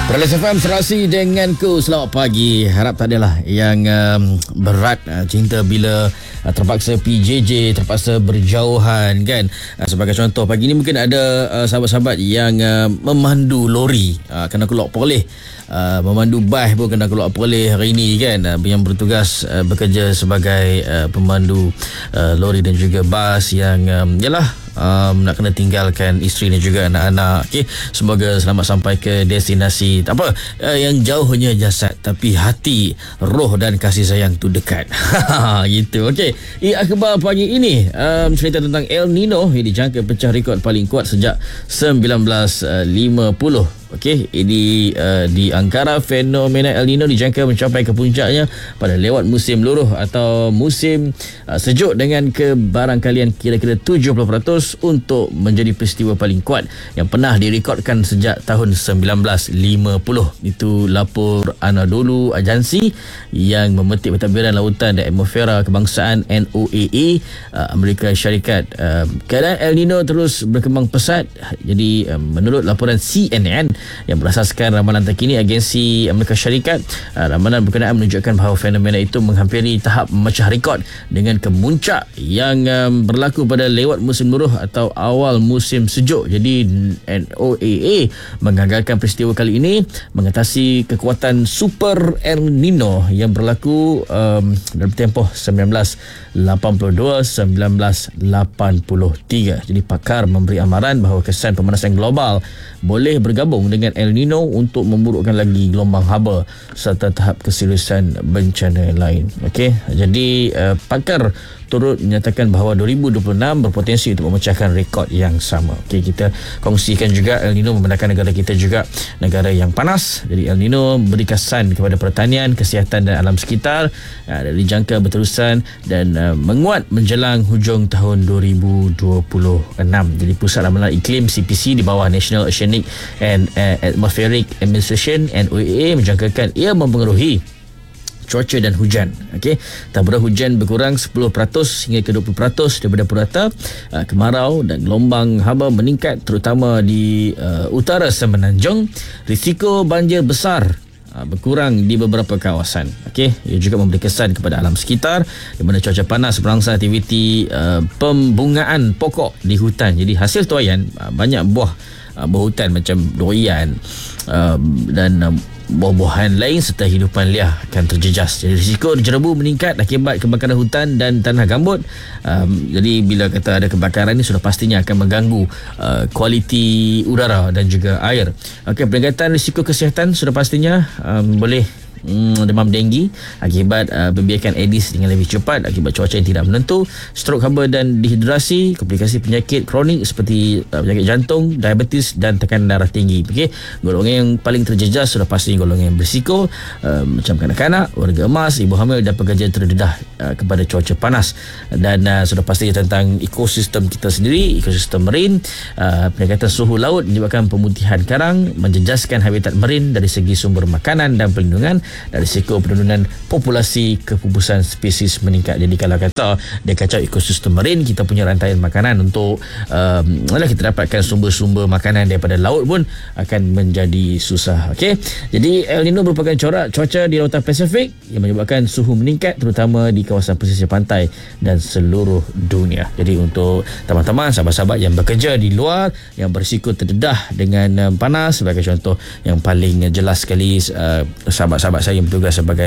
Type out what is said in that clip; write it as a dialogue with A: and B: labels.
A: Perlis FM serasi denganku. Selamat pagi. Harap tak adalah yang berat cinta bila terpaksa PJJ, terpaksa berjauhan kan. Sebagai contoh, pagi ni mungkin ada sahabat-sahabat yang memandu lori kena keluar poleh. Memandu bas pun kena keluar poleh hari ini kan. Yang bertugas bekerja sebagai pemandu lori dan juga bas yang nak kena tinggalkan isteri dan juga anak-anak. Okey, semoga selamat sampai ke destinasi. Tak apa, yang jauhnya jasad tapi hati, roh dan kasih sayang tu dekat. Gitu. Okey, akhbar pagi ini cerita tentang El Nino yang dijangka pecah rekod paling kuat sejak 1950. Okey, ini di Ankara, fenomena El Nino dijangka mencapai ke puncaknya pada lewat musim luruh atau musim sejuk dengan kebarangkalian kira-kira 70% untuk menjadi peristiwa paling kuat yang pernah direkodkan sejak tahun 1950. Itu lapor Anadolu Agency yang memetik pentadbiran lautan dan atmosfera kebangsaan NOAA Amerika Syarikat. Keadaan El Nino terus berkembang pesat. Jadi menurut laporan CNN yang berasaskan ramalan terkini agensi Amerika Syarikat, ramalan berkenaan menunjukkan bahawa fenomena itu menghampiri tahap memecah rekod dengan kemuncak yang berlaku pada lewat musim luruh atau awal musim sejuk. Jadi NOAA menganggarkan peristiwa kali ini mengatasi kekuatan super El Nino yang berlaku dalam tempoh 1982-1983. Jadi pakar memberi amaran bahawa kesan pemanasan global boleh bergabung dengan El Nino untuk memburukkan lagi gelombang haba serta tahap keseriusan bencana lain. Okey, jadi pakar turut menyatakan bahawa 2026 berpotensi untuk memecahkan rekod yang sama. Okey, kita kongsikan juga El Nino membenarkan negara kita juga negara yang panas. Jadi El Nino beri kesan kepada pertanian, kesihatan dan alam sekitar, dijangka berterusan dan menguat menjelang hujung tahun 2026. Jadi Pusat Ramalan Iklim CPC di bawah National Oceanic and Atmospheric Administration NOAA menjangkakan ia mempengaruhi cuaca dan hujan. Okey, taburan hujan berkurang 10% hingga ke 20% daripada purata. Kemarau dan gelombang haba meningkat terutama di utara Semenanjung. Risiko banjir besar berkurang di beberapa kawasan. Okey, ia juga memberi kesan kepada alam sekitar di mana cuaca panas merangsang aktiviti pembungaan pokok di hutan. Jadi hasil tuaian banyak buah hutan macam durian dan buah-buahan lain serta hidupan liar akan terjejas. Jadi risiko jerebu meningkat akibat kebakaran hutan dan tanah gambut. Jadi bila kata ada kebakaran ni sudah pastinya akan mengganggu kualiti udara dan juga air. Okey, peringatan risiko kesihatan sudah pastinya boleh demam denggi akibat pembiakan Aedes dengan lebih cepat akibat cuaca yang tidak menentu, strok haba dan dehidrasi, komplikasi penyakit kronik seperti penyakit jantung, diabetes dan tekanan darah tinggi. Okey, golongan yang paling terjejas sudah pasti golongan yang berisiko macam kanak-kanak, warga emas, ibu hamil dan pekerja terdedah kepada cuaca panas. Dan sudah pasti tentang ekosistem kita sendiri, ekosistem marin. Peningkatan suhu laut menyebabkan pemutihan karang, menjejaskan habitat marin dari segi sumber makanan dan perlindungan, dan risiko penurunan populasi kepupusan spesies meningkat. Jadi kalau kata dia kacau ekosistem marin, kita punya rantaian makanan untuk kita dapatkan sumber-sumber makanan daripada laut pun akan menjadi susah. Okey, jadi El Nino merupakan corak cuaca di lautan Pasifik yang menyebabkan suhu meningkat terutama di kawasan pesisir pantai dan seluruh dunia. Jadi untuk teman-teman sahabat-sahabat yang bekerja di luar yang berisiko terdedah dengan panas, sebagai contoh yang paling jelas sekali sahabat-sahabat saya yang bertugas sebagai